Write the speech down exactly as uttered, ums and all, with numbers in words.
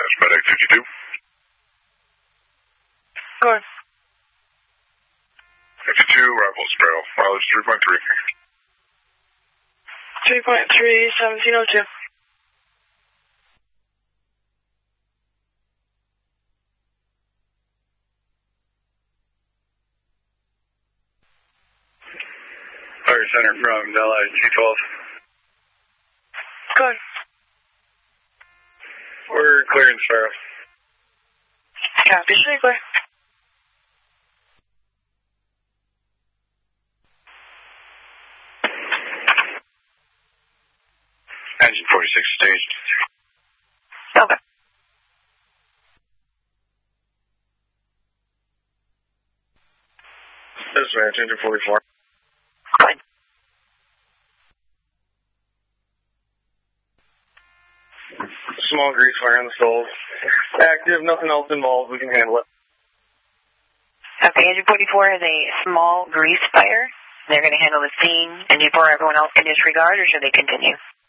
Dispatch, FedEx fifty-two. Go ahead. fifty-two, Rifle Sparrow, mileage three point three. three point three, seventeen oh two. Fire Center from Delhi, two twelve. Go ahead. We're clearing Sparrow. Copy, stay clear. Engine forty-six staged. Okay. Dispatch, engine forty-four. Go ahead. Small grease fire on the stove. Active, nothing else involved. We can handle it. Okay, engine forty-four has a small grease fire. They're going to handle the scene. Engine four, everyone else can disregard, or should they continue?